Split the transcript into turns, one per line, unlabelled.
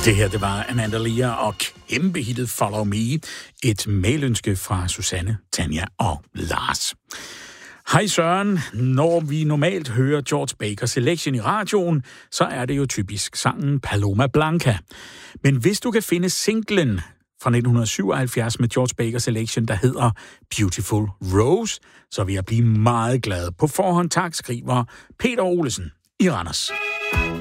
Det her, det var Amanda Lear og kæmpe hittet Follow Me. Et mailønske fra Susanne, Tanja og Lars. Hej Søren. Når vi normalt hører George Baker Selection i radioen, så er det jo typisk sangen Paloma Blanca. Men hvis du kan finde singlen fra 1977 med George Baker Selection, der hedder Beautiful Rose, så vil jeg blive meget glad. På forhånd tak, skriver Peter Olesen i Randers.